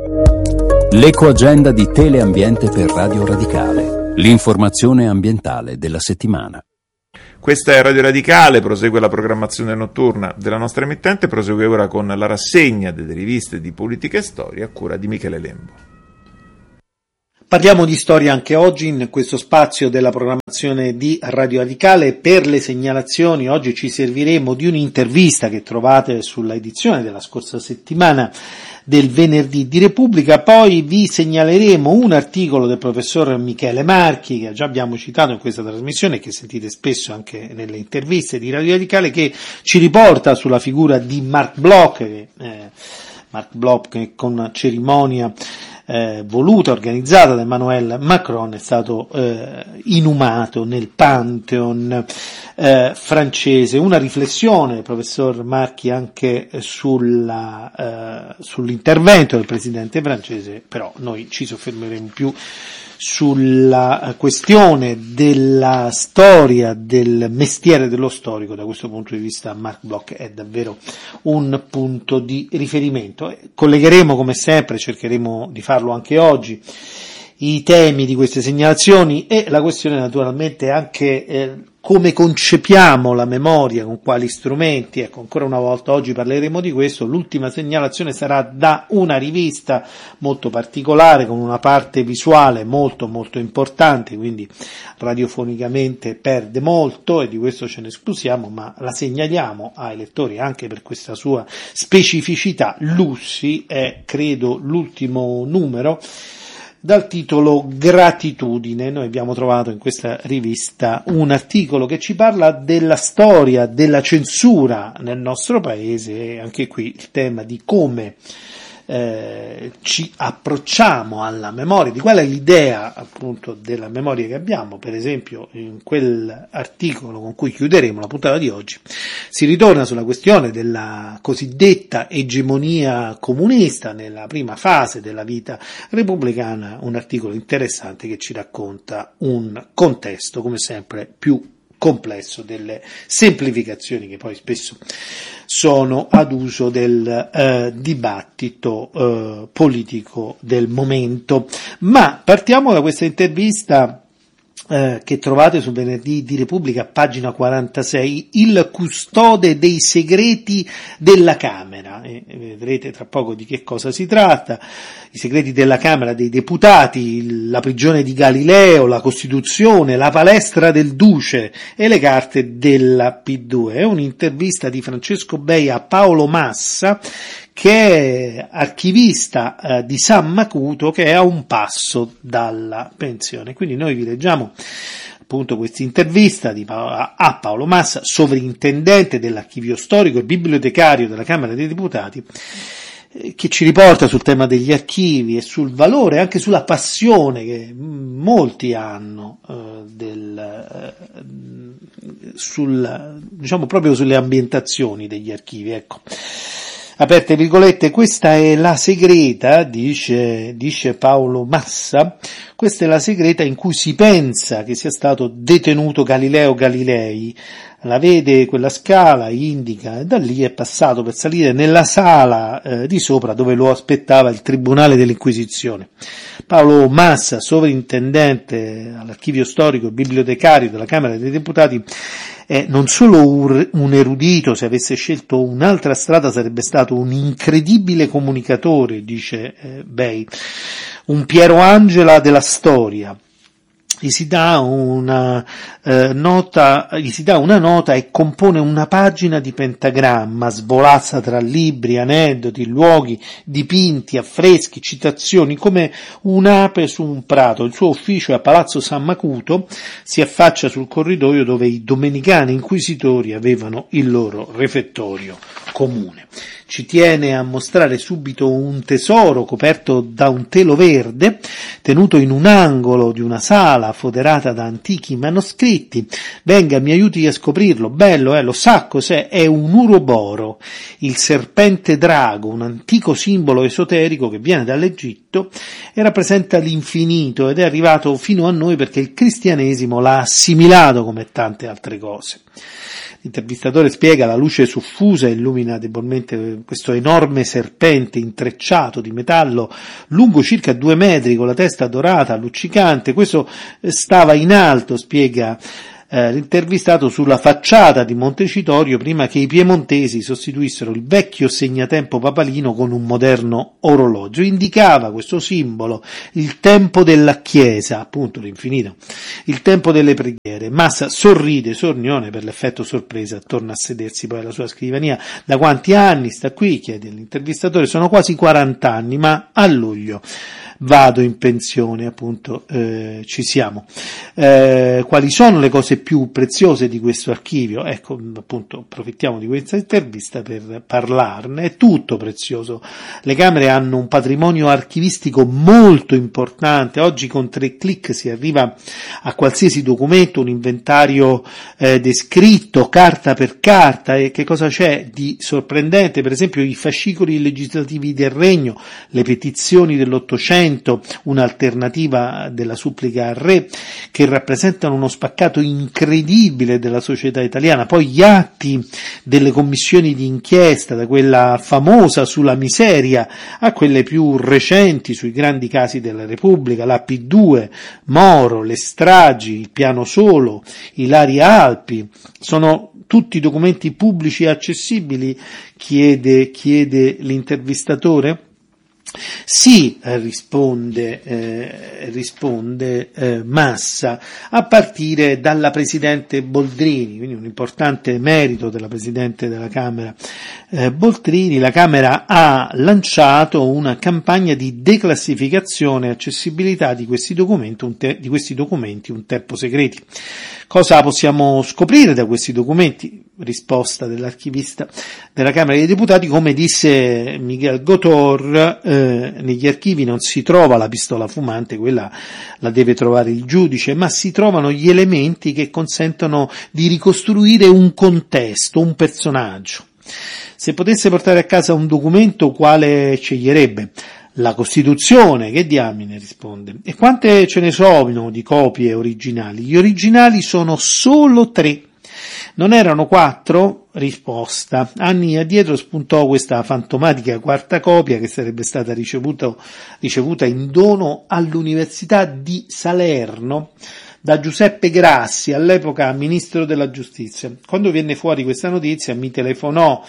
L'Ecoagenda di Teleambiente per Radio Radicale, l'informazione ambientale della settimana. Questa è Radio Radicale, prosegue la programmazione notturna della nostra emittente, prosegue ora con la rassegna delle riviste di politica e storia a cura di Michele Lembo. Parliamo di storia anche oggi in questo spazio della programmazione di Radio Radicale. Per le segnalazioni oggi ci serviremo di un'intervista che trovate sulla edizione della scorsa settimana del Venerdì di Repubblica, poi vi segnaleremo un articolo del professor Michele Marchi, che già abbiamo citato in questa trasmissione e che sentite spesso anche nelle interviste di Radio Radicale, che ci riporta sulla figura di Marc Bloch, che, eh, Marc Bloch che con cerimonia Eh, voluta, organizzata da Emmanuel Macron, è stato eh, inumato nel Pantheon eh, francese. Una riflessione, professor Marchi, anche sulla, eh, sull'intervento del presidente francese, però noi ci soffermeremo più sulla questione della storia, del mestiere dello storico. Da questo punto di vista Marc Bloch è davvero un punto di riferimento. Collegheremo come sempre, cercheremo di farlo anche oggi, i temi di queste segnalazioni e la questione naturalmente anche eh, come concepiamo la memoria, con quali strumenti. Ecco, ancora una volta oggi parleremo di questo. L'ultima segnalazione sarà da una rivista molto particolare, con una parte visuale molto molto importante, quindi radiofonicamente perde molto e di questo ce ne scusiamo, ma la segnaliamo ai lettori anche per questa sua specificità. Lussi è, credo, l'ultimo numero, dal titolo Gratitudine. Noi abbiamo trovato in questa rivista un articolo che ci parla della storia della censura nel nostro paese e anche qui il tema di come eh, ci approcciamo alla memoria, di qual è l'idea appunto della memoria che abbiamo. Per esempio in quell'articolo con cui chiuderemo la puntata di oggi si ritorna sulla questione della cosiddetta egemonia comunista nella prima fase della vita repubblicana, un articolo interessante che ci racconta un contesto come sempre più complesso delle semplificazioni che poi spesso sono ad uso del eh, dibattito eh, politico del momento. Ma partiamo da questa intervista eh, che trovate su Venerdì di Repubblica, pagina quarantasei, il custode dei segreti della Camera, e vedrete tra poco di che cosa si tratta. I segreti della Camera dei Deputati, la prigione di Galileo, la Costituzione, la palestra del Duce e le carte della P due. È un'intervista di Francesco Bei a Paolo Massa, che è archivista eh, di San Macuto, che è a un passo dalla pensione. Quindi noi vi leggiamo appunto questa intervista di pa- a Paolo Massa, sovrintendente dell'archivio storico e bibliotecario della Camera dei Deputati, che ci riporta sul tema degli archivi e sul valore, anche sulla passione che molti hanno eh, del, eh, sul, diciamo proprio sulle ambientazioni degli archivi. Ecco, aperte virgolette, questa è la segreta, dice, dice Paolo Massa, questa è la segreta in cui si pensa che sia stato detenuto Galileo Galilei. La vede quella scala, indica, e da lì è passato per salire nella sala eh, di sopra dove lo aspettava il Tribunale dell'Inquisizione. Paolo Massa, sovrintendente all'archivio storico e bibliotecario della Camera dei Deputati, è non solo un erudito, se avesse scelto un'altra strada sarebbe stato un incredibile comunicatore, dice eh, Bei, un Piero Angela della storia. Gli si dà una eh, nota, gli si dà una nota e compone una pagina di pentagramma, svolazza tra libri, aneddoti, luoghi, dipinti, affreschi, citazioni, come un'ape su un prato. Il suo ufficio è a Palazzo San Macuto, si affaccia sul corridoio dove i domenicani inquisitori avevano il loro refettorio comune. Ci tiene a mostrare subito un tesoro coperto da un telo verde, tenuto in un angolo di una sala foderata da antichi manoscritti. Venga, mi aiuti a scoprirlo. Bello, eh, lo sa cos'è? È un uroboro, il serpente drago, un antico simbolo esoterico che viene dall'Egitto e rappresenta l'infinito ed è arrivato fino a noi perché il cristianesimo l'ha assimilato come tante altre cose. L'intervistatore spiega: la luce soffusa illumina debolmente questo enorme serpente intrecciato di metallo lungo circa due metri con la testa dorata, luccicante. Questo stava in alto, spiega eh, l'intervistato, sulla facciata di Montecitorio prima che i piemontesi sostituissero il vecchio segnatempo papalino con un moderno orologio. Indicava questo simbolo il tempo della Chiesa, appunto l'infinito, il tempo delle preghiere. Massa sorride, sornione per l'effetto sorpresa, torna a sedersi poi alla sua scrivania. Da quanti anni sta qui? Chiede l'intervistatore. Sono quasi quaranta anni, ma a luglio vado in pensione, appunto, eh, ci siamo. Eh, quali sono le cose più preziose di questo archivio? Ecco, appunto, approfittiamo di questa intervista per parlarne. È tutto prezioso. Le Camere hanno un patrimonio archivistico molto importante. Oggi con tre clic si arriva a qualsiasi documento, un inventario eh, descritto carta per carta. E che cosa c'è di sorprendente? Per esempio i fascicoli legislativi del Regno, le petizioni dell'Ottocento, un'alternativa della supplica al re, che rappresentano uno spaccato incredibile della società italiana. Poi gli atti delle commissioni di inchiesta, da quella famosa sulla miseria a quelle più recenti sui grandi casi della Repubblica, la P due, Moro, le stragi, il piano solo, Ilaria Alpi. Sono tutti documenti pubblici e accessibili? Chiede, chiede l'intervistatore. Sì, risponde, eh, risponde eh, Massa, a partire dalla Presidente Boldrini, quindi un importante merito della Presidente della Camera eh, Boldrini. La Camera ha lanciato una campagna di declassificazione e accessibilità di questi documenti, un te- di questi documenti un tempo segreti. Cosa possiamo scoprire da questi documenti? Risposta dell'archivista della Camera dei Deputati: come disse Miguel Gotor, eh, negli archivi non si trova la pistola fumante, quella la deve trovare il giudice, ma si trovano gli elementi che consentono di ricostruire un contesto, un personaggio. Se potesse portare a casa un documento, quale sceglierebbe? La Costituzione. Che diamine, risponde. E quante ce ne sono di copie originali? Gli originali sono solo tre. Non erano quattro? Risposta. Anni addietro spuntò questa fantomatica quarta copia che sarebbe stata ricevuta, ricevuta in dono all'Università di Salerno da Giuseppe Grassi, all'epoca ministro della giustizia. Quando venne fuori questa notizia mi telefonò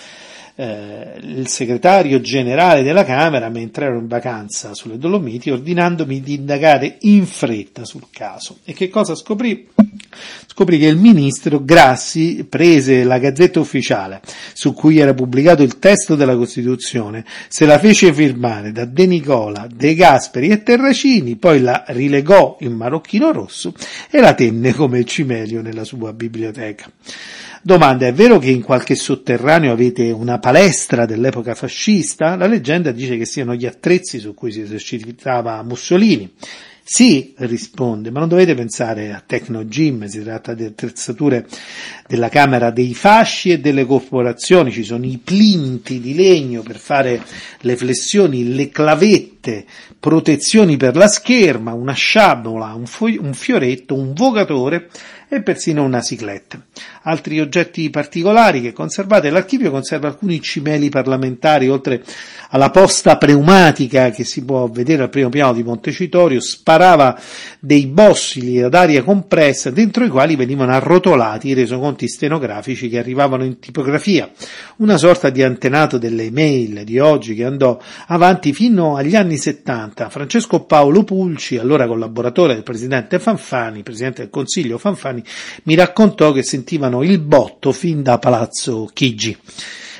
eh, il segretario generale della Camera mentre ero in vacanza sulle Dolomiti, ordinandomi di indagare in fretta sul caso. E che cosa scoprì? Scoprì che il ministro Grassi prese la Gazzetta Ufficiale su cui era pubblicato il testo della Costituzione, se la fece firmare da De Nicola, De Gasperi e Terracini, poi la rilegò in marocchino rosso e la tenne come cimelio nella sua biblioteca. Domanda: è vero che in qualche sotterraneo avete una palestra dell'epoca fascista? La leggenda dice che siano gli attrezzi su cui si esercitava Mussolini. Sì, risponde, ma non dovete pensare a Tecno Gym, si tratta di attrezzature della Camera dei Fasci e delle corporazioni. Ci sono i plinti di legno per fare le flessioni, le clavette, protezioni per la scherma, una sciabola, un, fo- un fioretto, un vogatore e persino una cicletta. Altri oggetti particolari che conservate: l'archivio conserva alcuni cimeli parlamentari, oltre alla posta pneumatica che si può vedere al primo piano di Montecitorio, sparava dei bossili ad aria compressa dentro i quali venivano arrotolati i resoconti stenografici che arrivavano in tipografia, una sorta di antenato delle email di oggi che andò avanti fino agli anni settanta. Francesco Paolo Pulci, allora collaboratore del presidente Fanfani, presidente del Consiglio Fanfani, mi raccontò che sentivano il botto fin da Palazzo Chigi.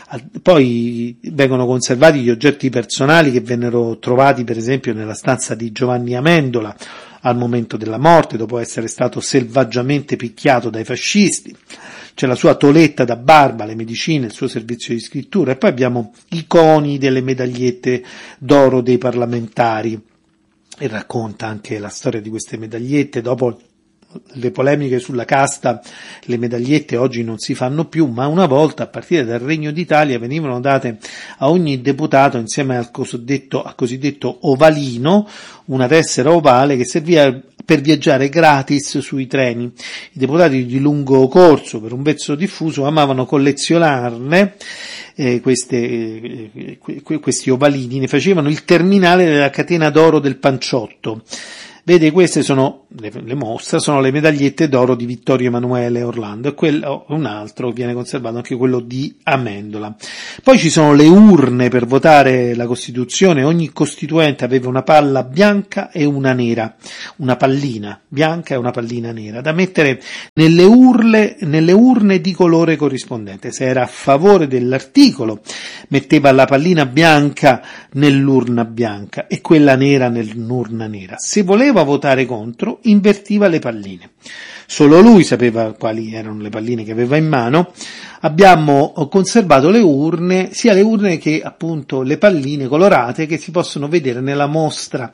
Poi vengono conservati gli oggetti personali che vennero trovati per esempio nella stanza di Giovanni Amendola al momento della morte, dopo essere stato selvaggiamente picchiato dai fascisti. C'è la sua toletta da barba, le medicine, il suo servizio di scrittura, e poi abbiamo i coni delle medagliette d'oro dei parlamentari, e racconta anche la storia di queste medagliette. Dopo le polemiche sulla casta, le medagliette oggi non si fanno più, ma una volta, a partire dal Regno d'Italia, venivano date a ogni deputato insieme al cosiddetto, al cosiddetto ovalino, una tessera ovale che serviva per viaggiare gratis sui treni. I deputati di lungo corso, per un vezzo diffuso, amavano collezionarne eh, queste, eh, questi ovalini, ne facevano il terminale della catena d'oro del panciotto. Vede, queste sono, le, le mostra, sono le medagliette d'oro di Vittorio Emanuele Orlando, e quello, un altro viene conservato anche quello di Amendola. Poi ci sono le urne per votare la Costituzione. Ogni costituente aveva una palla bianca e una nera, una pallina bianca e una pallina nera, da mettere nelle urle, nelle urne di colore corrispondente. Se era a favore dell'articolo, metteva la pallina bianca nell'urna bianca e quella nera nell'urna nera. Se voleva votare contro, invertiva le palline. Solo lui sapeva quali erano le palline che aveva in mano. Abbiamo conservato le urne, sia le urne che appunto le palline colorate, che si possono vedere nella mostra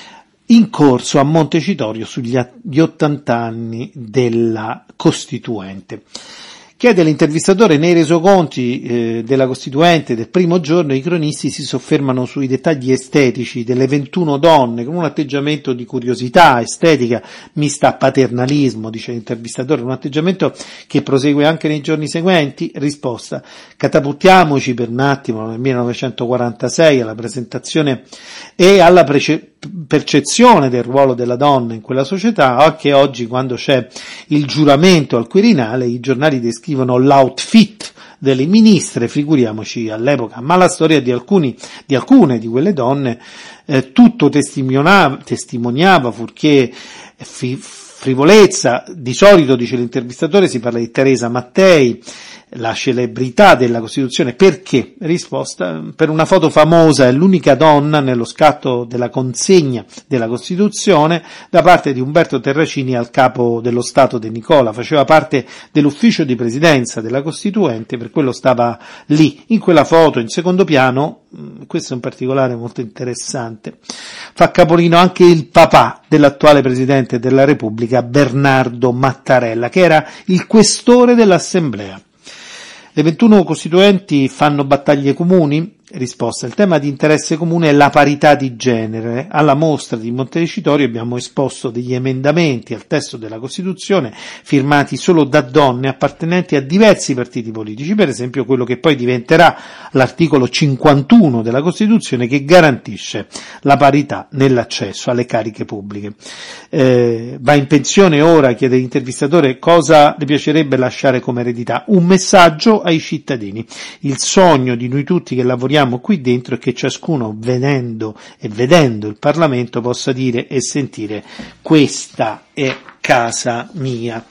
in corso a Montecitorio sugli ottanta anni della Costituente. Chiede l'intervistatore: nei resoconti eh, della Costituente del primo giorno i cronisti si soffermano sui dettagli estetici delle ventuno donne con un atteggiamento di curiosità estetica mista a paternalismo, dice l'intervistatore, un atteggiamento che prosegue anche nei giorni seguenti. Risposta: catapultiamoci per un attimo nel millenovecentoquarantasei alla presentazione e alla prece- percezione del ruolo della donna in quella società. Anche oggi, quando c'è il giuramento al Quirinale, i giornali descrivono l'outfit delle ministre, figuriamoci all'epoca. Ma la storia di alcuni, di alcune di quelle donne eh, tutto testimoniava, testimoniava fuorché fi, frivolezza. Di solito, dice l'intervistatore, si parla di Teresa Mattei, la celebrità della Costituzione. Perché? Risposta: per una foto famosa, è l'unica donna nello scatto della consegna della Costituzione da parte di Umberto Terracini al capo dello Stato De Nicola. Faceva parte dell'ufficio di presidenza della Costituente, per quello stava lì, in quella foto, in secondo piano. Questo è un particolare molto interessante. Fa capolino anche il papà dell'attuale Presidente della Repubblica, Bernardo Mattarella, che era il questore dell'Assemblea. Le ventuno costituenti fanno battaglie comuni? Risposta: il tema di interesse comune è la parità di genere. Alla mostra di Montecitorio abbiamo esposto degli emendamenti al testo della Costituzione firmati solo da donne appartenenti a diversi partiti politici, per esempio quello che poi diventerà l'articolo cinquantuno della Costituzione, che garantisce la parità nell'accesso alle cariche pubbliche. Eh, va in pensione ora, chiede l'intervistatore, cosa le piacerebbe lasciare come eredità? Un messaggio ai cittadini. Il sogno di noi tutti che lavoriamo qui dentro è che ciascuno, venendo e vedendo il Parlamento, possa dire e sentire: questa è casa mia.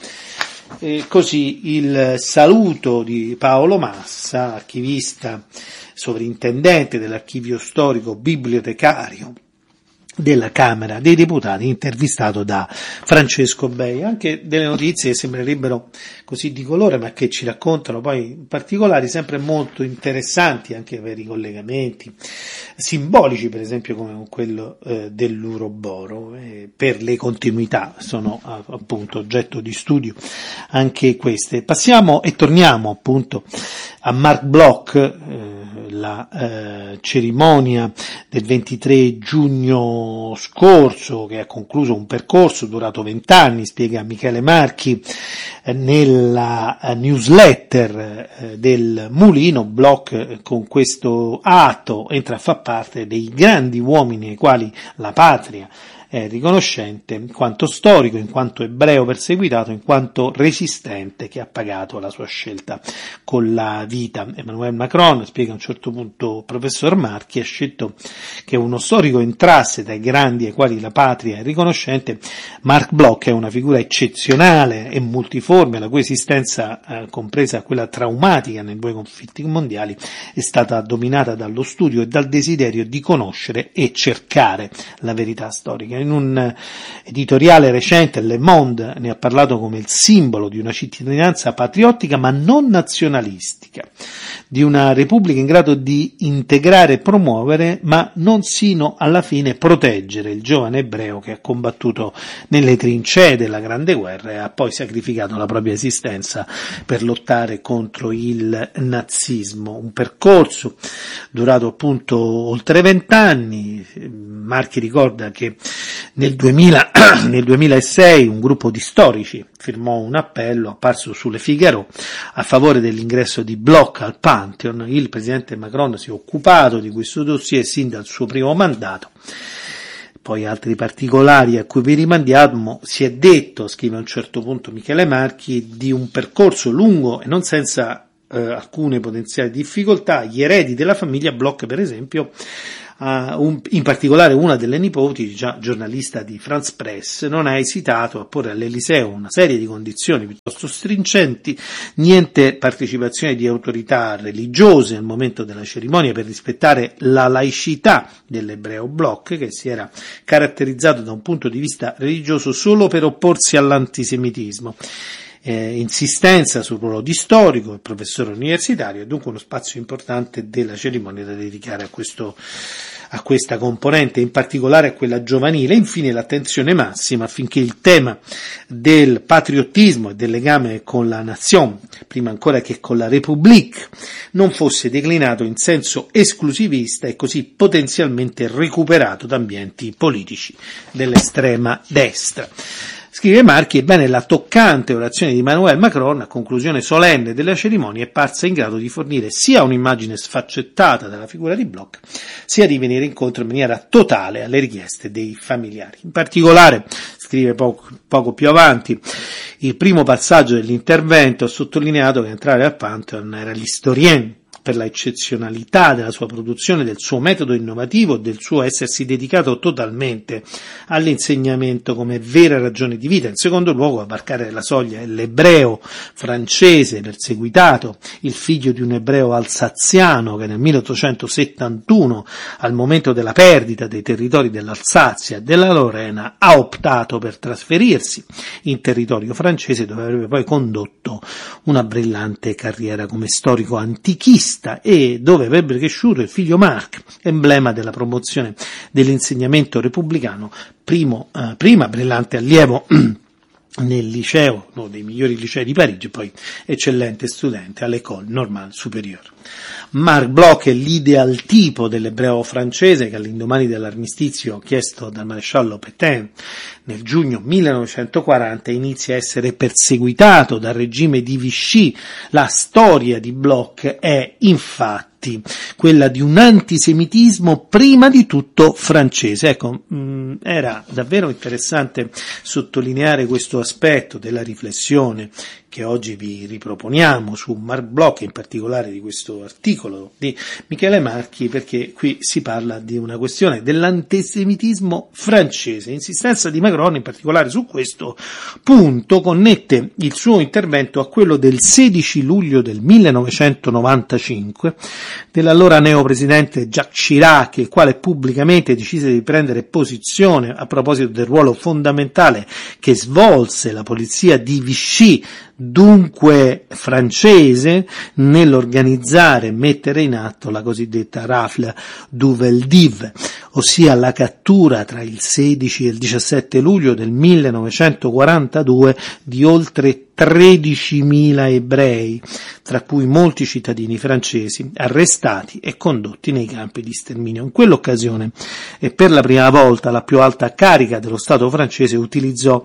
E così il saluto di Paolo Massa, archivista, sovrintendente dell'archivio storico, bibliotecario della Camera dei Deputati, intervistato da Francesco Bei. Anche delle notizie che sembrerebbero così di colore, ma che ci raccontano poi particolari sempre molto interessanti, anche per i collegamenti simbolici, per esempio come quello eh, dell'Uroboro. Eh, per le continuità sono appunto oggetto di studio anche queste. Passiamo e torniamo appunto a Marc Bloch, eh, la eh, cerimonia del ventitré giugno scorso, che ha concluso un percorso durato vent'anni, spiega Michele Marchi eh, nella eh, newsletter eh, del Mulino. Bloch eh, con questo atto entra a far parte dei grandi uomini ai quali la patria è riconoscente in quanto storico, in quanto ebreo perseguitato, in quanto resistente che ha pagato la sua scelta con la vita. Emmanuel Macron, spiega a un certo punto il professor Marchi, ha scelto che uno storico entrasse dai grandi ai quali la patria è riconoscente. Marc Bloch è una figura eccezionale e multiforme, la cui esistenza, eh, compresa quella traumatica nei due conflitti mondiali, è stata dominata dallo studio e dal desiderio di conoscere e cercare la verità storica. In un editoriale recente Le Monde ne ha parlato come il simbolo di una cittadinanza patriottica ma non nazionalistica, di una repubblica in grado di integrare e promuovere ma non sino alla fine proteggere il giovane ebreo che ha combattuto nelle trincee della Grande Guerra e ha poi sacrificato la propria esistenza per lottare contro il nazismo. Un percorso durato appunto oltre vent'anni. Marchi ricorda che nel, duemila, nel duemilasei un gruppo di storici firmò un appello apparso sulle Figaro a favore dell'ingresso di Bloch al Pantheon. Il presidente Macron si è occupato di questo dossier sin dal suo primo mandato. Poi altri particolari a cui vi rimandiamo: si è detto, scrive a un certo punto Michele Marchi, di un percorso lungo e non senza eh, alcune potenziali difficoltà. Gli eredi della famiglia Bloch, per esempio, Uh, un, in particolare una delle nipoti, già giornalista di France Press, non ha esitato a porre all'Eliseo una serie di condizioni piuttosto stringenti: niente partecipazione di autorità religiose al momento della cerimonia per rispettare la laicità dell'ebreo Bloch, che si era caratterizzato da un punto di vista religioso solo per opporsi all'antisemitismo. Eh, insistenza sul ruolo di storico e professore universitario, e dunque uno spazio importante della cerimonia da dedicare a questo a questa componente, in particolare a quella giovanile. Infine l'attenzione massima affinché il tema del patriottismo e del legame con la nation, prima ancora che con la République, non fosse declinato in senso esclusivista e così potenzialmente recuperato da ambienti politici dell'estrema destra. Scrive Marchi: ebbene, la toccante orazione di Emmanuel Macron a conclusione solenne della cerimonia è parsa in grado di fornire sia un'immagine sfaccettata della figura di Bloch, sia di venire incontro in maniera totale alle richieste dei familiari. In particolare, scrive poco, poco più avanti, il primo passaggio dell'intervento ha sottolineato che entrare al Pantheon era l'historien, per la eccezionalità della sua produzione, del suo metodo innovativo, del suo essersi dedicato totalmente all'insegnamento come vera ragione di vita. In secondo luogo, a varcare la soglia è l'ebreo francese perseguitato, il figlio di un ebreo alsaziano che nel milleottocentosettantuno, al momento della perdita dei territori dell'Alsazia e della Lorena, ha optato per trasferirsi in territorio francese, dove avrebbe poi condotto una brillante carriera come storico antichista, e dove avrebbe cresciuto il figlio Marc, emblema della promozione dell'insegnamento repubblicano, primo, eh, prima brillante allievo nel liceo, uno dei migliori licei di Parigi, poi eccellente studente all'École Normale Supérieure. Marc Bloch è l'ideal tipo dell'ebreo francese che all'indomani dell'armistizio chiesto dal maresciallo Pétain nel giugno millenovecentoquaranta inizia a essere perseguitato dal regime di Vichy. La storia di Bloch è infatti quella di un antisemitismo prima di tutto francese. Ecco, mh, era davvero interessante sottolineare questo aspetto della riflessione che oggi vi riproponiamo su Marc Bloch, in particolare di questo articolo di Michele Marchi, perché qui si parla di una questione dell'antisemitismo francese. Insistenza di Macron, in particolare su questo punto, connette il suo intervento a quello del sedici luglio del millenovecentonovantacinque dell'allora neopresidente Jacques Chirac, il quale pubblicamente decise di prendere posizione a proposito del ruolo fondamentale che svolse la polizia di Vichy, dunque francese, nell'organizzare e mettere in atto la cosiddetta rafle du Veldiv, ossia la cattura tra il sedici e il diciassette luglio del millenovecentoquarantadue di oltre tredicimila ebrei, tra cui molti cittadini francesi, arrestati e condotti nei campi di sterminio. In quell'occasione, e per la prima volta, la più alta carica dello Stato francese utilizzò,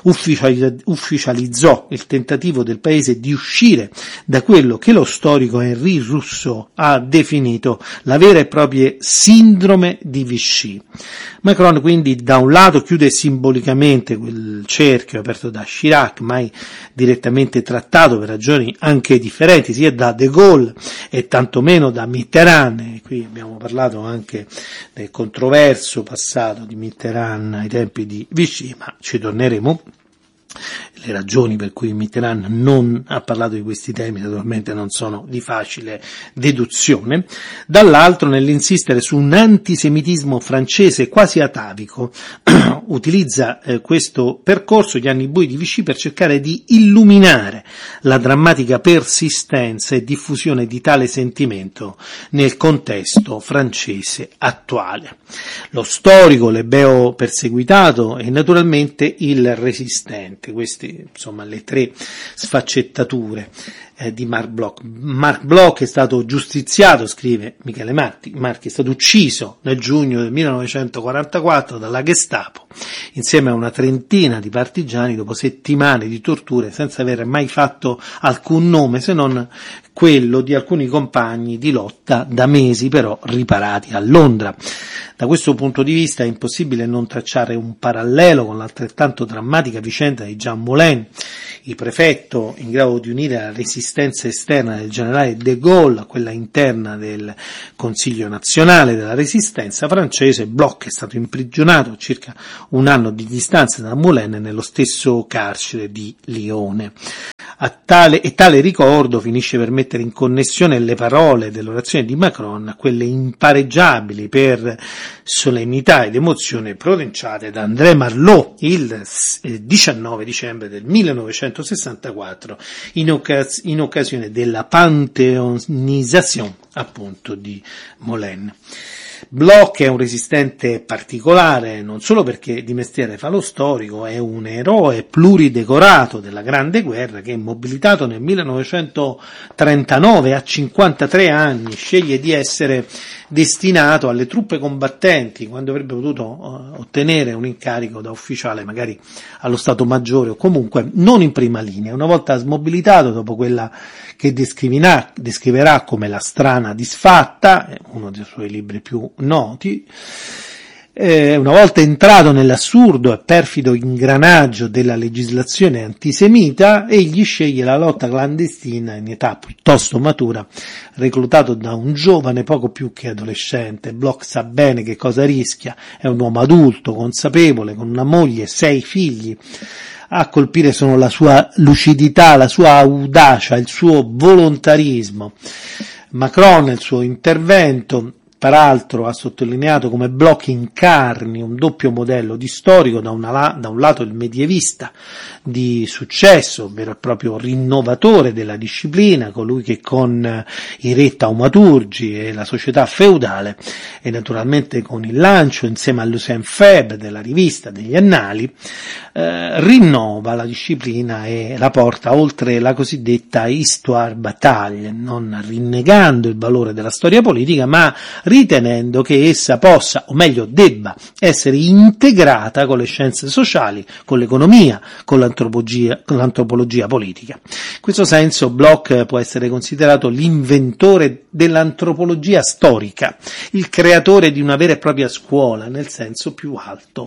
ufficializzò il tentativo del paese di uscire da quello che lo storico Henri Rousseau ha definito la vera e propria sindrome di Vichy. Macron quindi da un lato chiude simbolicamente quel cerchio aperto da Chirac, mai direttamente trattato per ragioni anche differenti sia da De Gaulle e tantomeno da Mitterrand, e qui abbiamo parlato anche del controverso passato di Mitterrand ai tempi di Vichy, ma ci torneremo. Le ragioni per cui Mitterrand non ha parlato di questi temi naturalmente non sono di facile deduzione. Dall'altro, nell'insistere su un antisemitismo francese quasi atavico, utilizza eh, questo percorso, gli anni bui di Vichy, per cercare di illuminare la drammatica persistenza e diffusione di tale sentimento nel contesto francese attuale. Lo storico, l'ebbeo perseguitato e naturalmente il resistente, queste insomma le tre sfaccettature eh, di Marc Bloch. Marc Bloch è stato giustiziato, scrive Michele Marchi, Marchi, è stato ucciso nel giugno del millenovecentoquarantaquattro dalla Gestapo insieme a una trentina di partigiani dopo settimane di torture senza aver mai fatto alcun nome se non quello di alcuni compagni di lotta da mesi però riparati a Londra. Da questo punto di vista è impossibile non tracciare un parallelo con l'altrettanto drammatica vicenda di Jean Moulin, il prefetto in grado di unire la resistenza esterna del generale de Gaulle a quella interna del Consiglio nazionale della resistenza francese. Bloch è stato imprigionato a circa un anno di distanza da Moulin nello stesso carcere di Lione. A tale, e tale ricordo finisce per mettere in connessione le parole dell'orazione di Macron a quelle impareggiabili per solennità ed emozione pronunciate da André Marlot il diciannove dicembre del millenovecentosessantaquattro in, occas- in occasione della pantheonizzazione appunto di Moulin. Bloch è un resistente particolare non solo perché di mestiere fa lo storico, è un eroe pluridecorato della Grande Guerra che, mobilitato nel millenovecentotrentanove a cinquantatré anni, sceglie di essere destinato alle truppe combattenti quando avrebbe potuto uh, ottenere un incarico da ufficiale magari allo Stato Maggiore o comunque non in prima linea. Una volta smobilitato, dopo quella che descriverà, descriverà come la strana disfatta, uno dei suoi libri più noti, eh, una volta entrato nell'assurdo e perfido ingranaggio della legislazione antisemita, egli sceglie la lotta clandestina in età piuttosto matura, reclutato da un giovane poco più che adolescente. Bloch sa bene che cosa rischia, è un uomo adulto, consapevole, con una moglie e sei figli. A colpire sono la sua lucidità, la sua audacia, il suo volontarismo. Macron, nel suo intervento, peraltro ha sottolineato come Bloch incarni un doppio modello di storico, da, una, da un lato il medievista di successo, vero e proprio rinnovatore della disciplina, colui che con i re taumaturgi e la società feudale e naturalmente con il lancio insieme a Lucien Febvre della rivista degli Annali eh, rinnova la disciplina e la porta oltre la cosiddetta histoire bataille, non rinnegando il valore della storia politica ma ritenendo che essa possa, o meglio debba, essere integrata con le scienze sociali, con l'economia, con l'antropologia, con l'antropologia politica. In questo senso Bloch può essere considerato l'inventore dell'antropologia storica, il creatore di una vera e propria scuola, nel senso più alto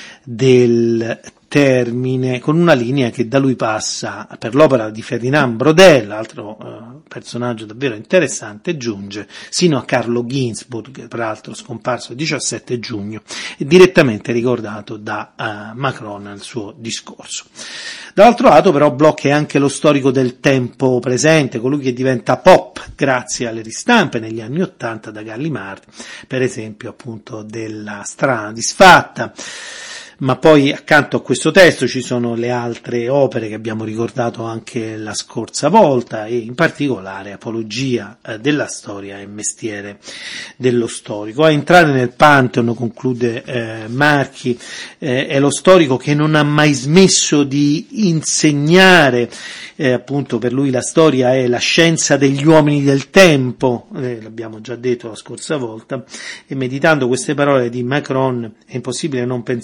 del termine, con una linea che da lui passa per l'opera di Ferdinand Braudel, altro eh, personaggio davvero interessante, giunge sino a Carlo Ginzburg, peraltro scomparso il diciassette giugno, e direttamente ricordato da uh, Macron nel suo discorso. Dall'altro lato però Bloch è anche lo storico del tempo presente, colui che diventa pop grazie alle ristampe negli anni Ottanta da Gallimard, per esempio appunto della strana disfatta. Ma poi accanto a questo testo ci sono le altre opere che abbiamo ricordato anche la scorsa volta, e in particolare Apologia eh, della storia e mestiere dello storico. A entrare nel Pantheon, conclude eh, Marchi, eh, è lo storico che non ha mai smesso di insegnare, eh, appunto per lui la storia è la scienza degli uomini del tempo, eh, l'abbiamo già detto la scorsa volta, e meditando queste parole di Macron è impossibile non pensare al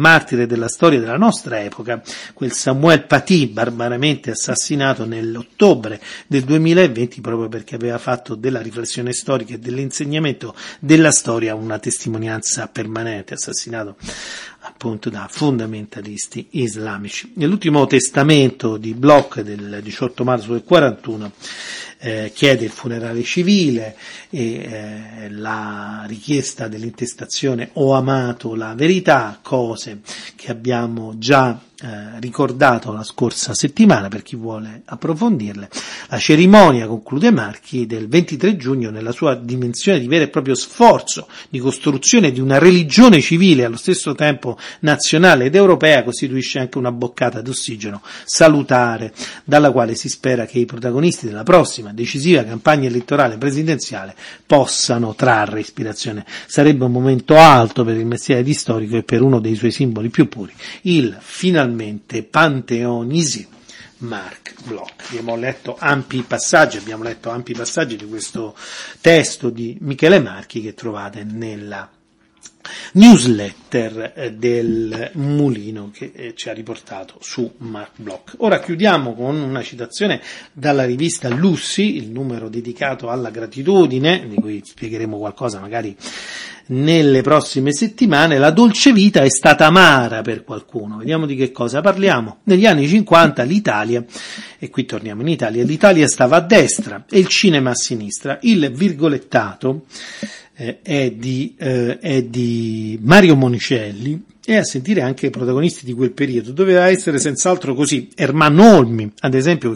martire della storia della nostra epoca, quel Samuel Paty, barbaramente assassinato nell'ottobre del duemilaventi proprio perché aveva fatto della riflessione storica e dell'insegnamento della storia una testimonianza permanente, assassinato appunto da fondamentalisti islamici. Nell'ultimo testamento di Bloch del diciotto marzo del quarantuno eh, chiede il funerale civile e eh, la richiesta dell'intestazione "Ho amato la verità", cose che abbiamo già Eh, ricordato la scorsa settimana per chi vuole approfondirle. La cerimonia, conclude Marchi, del ventitré giugno, nella sua dimensione di vero e proprio sforzo di costruzione di una religione civile allo stesso tempo nazionale ed europea, costituisce anche una boccata d'ossigeno salutare, dalla quale si spera che i protagonisti della prossima decisiva campagna elettorale presidenziale possano trarre ispirazione. Sarebbe un momento alto per il mestiere di storico e per uno dei suoi simboli più puri, il finalmente panteonisi Marc Bloch. Abbiamo letto ampi passaggi, abbiamo letto ampi passaggi di questo testo di Michele Marchi che trovate nella newsletter del Mulino che ci ha riportato su Marc Bloch. Ora chiudiamo con una citazione dalla rivista Lucy, il numero dedicato alla gratitudine, di cui spiegheremo qualcosa magari nelle prossime settimane. La dolce vita è stata amara per qualcuno. Vediamo di che cosa parliamo. Negli anni cinquanta l'Italia, e qui torniamo in Italia, l'Italia stava a destra e il cinema a sinistra. Il virgolettato eh, è, di, eh, è di Mario Monicelli, e a sentire anche i protagonisti di quel periodo doveva essere senz'altro così. Ermanno Olmi, ad esempio,